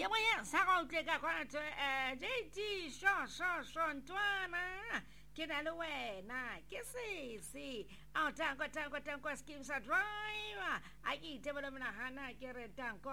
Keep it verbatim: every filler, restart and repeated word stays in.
有冇人三個這個關注誒這幾雙雙雙端啊？Kita luwe na kisi si au tangko tangko tangko skim sa drive ai ite mana hana kere tangko